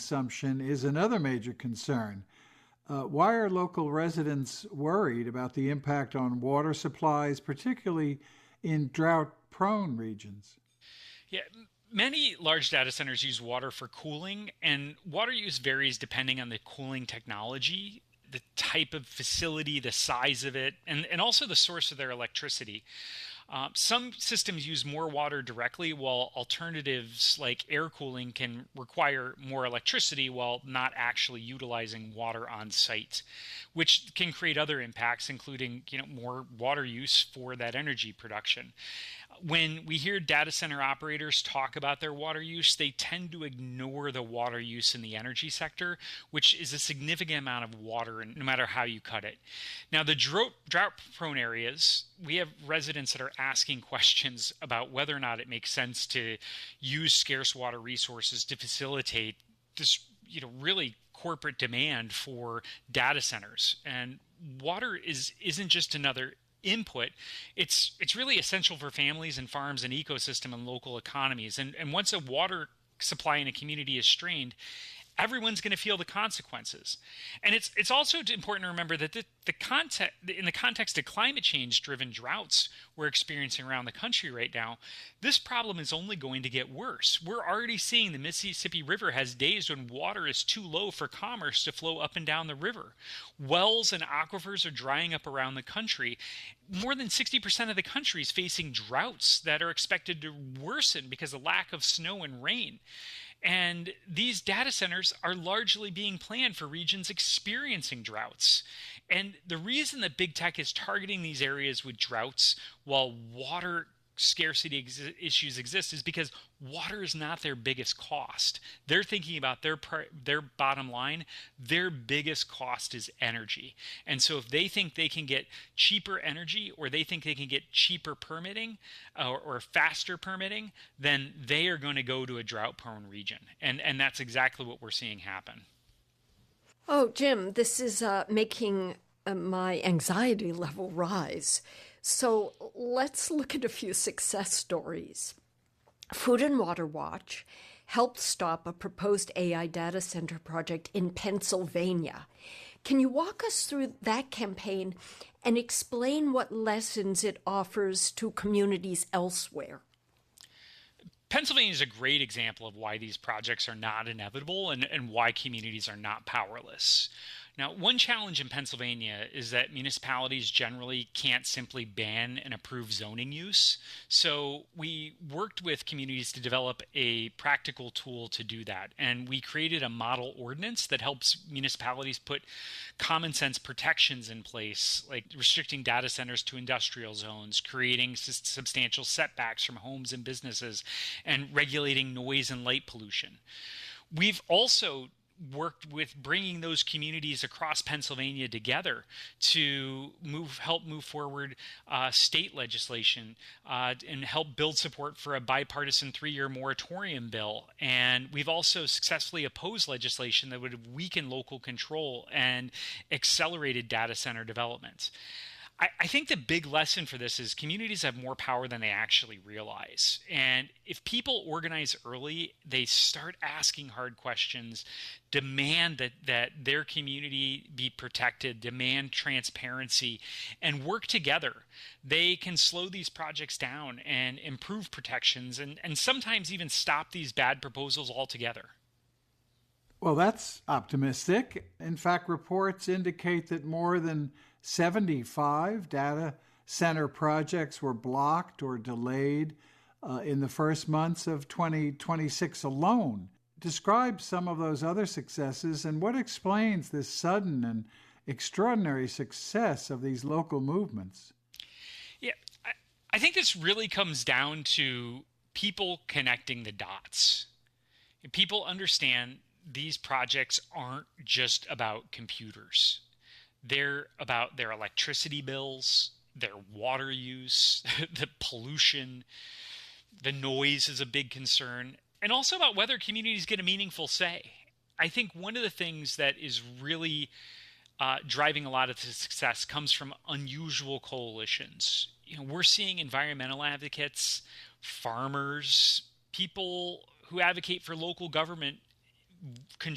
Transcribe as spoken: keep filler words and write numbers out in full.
consumption is another major concern. Uh, why are local residents worried about the impact on water supplies, particularly in drought-prone regions? Yeah, many large data centers use water for cooling, and water use varies depending on the cooling technology, the type of facility, the size of it, and, and also the source of their electricity. Um, some systems use more water directly, while alternatives like air cooling can require more electricity while not actually utilizing water on site, which can create other impacts, including you know more water use for that energy production. When we hear data center operators talk about their water use, they tend to ignore the water use in the energy sector, which is a significant amount of water, no matter how you cut it. Now, the drought-prone areas, we have residents that are asking questions about whether or not it makes sense to use scarce water resources to facilitate this, you know, really corporate demand for data centers. And water is isn't just another input. It's it's really essential for families and farms and ecosystem and local economies. And and once a water supply in a community is strained, everyone's going to feel the consequences. And it's it's also important to remember that the, the context, in the context of climate change driven droughts we're experiencing around the country right now, this problem is only going to get worse. We're already seeing the Mississippi River has days when water is too low for commerce to flow up and down the river. Wells and aquifers are drying up around the country. More than sixty percent of the country is facing droughts that are expected to worsen because of lack of snow and rain. And these data centers are largely being planned for regions experiencing droughts. And the reason that big tech is targeting these areas with droughts while water scarcity ex- issues exist is because water is not their biggest cost. They're thinking about their par- their bottom line. Their biggest cost is energy. And so if they think they can get cheaper energy, or they think they can get cheaper permitting uh, or, or faster permitting, then they are going to go to a drought-prone region. And and that's exactly what we're seeing happen. Oh, Jim, this is uh, making uh, my anxiety level rise. So let's look at a few success stories. Food and Water Watch helped stop a proposed A I data center project in Pennsylvania. Can you walk us through that campaign and explain what lessons it offers to communities elsewhere? Pennsylvania is a great example of why these projects are not inevitable and, and why communities are not powerless. Now, one challenge in Pennsylvania is that municipalities generally can't simply ban and approve zoning use. So we worked with communities to develop a practical tool to do that. And we created a model ordinance that helps municipalities put common sense protections in place, like restricting data centers to industrial zones, creating s- substantial setbacks from homes and businesses, and regulating noise and light pollution. We've also worked with bringing those communities across Pennsylvania together to move, help move forward uh, state legislation uh, and help build support for a bipartisan three-year moratorium bill. And we've also successfully opposed legislation that would weaken local control and accelerated data center development. I, I think the big lesson for this is communities have more power than they actually realize. And if people organize early, they start asking hard questions, demand that, that their community be protected, demand transparency, and work together, they can slow these projects down and improve protections and, and sometimes even stop these bad proposals altogether. Well, that's optimistic. In fact, reports indicate that more than seventy-five data center projects were blocked or delayed uh, in the first months of twenty twenty-six alone. Describe some of those other successes and what explains this sudden and extraordinary success of these local movements. Yeah, I, I think this really comes down to people connecting the dots. People understand these projects aren't just about computers. They're about their electricity bills, their water use, the pollution, the noise is a big concern, and also about whether communities get a meaningful say. I think one of the things that is really uh, driving a lot of the success comes from unusual coalitions. You know, we're seeing environmental advocates, farmers, people who advocate for local government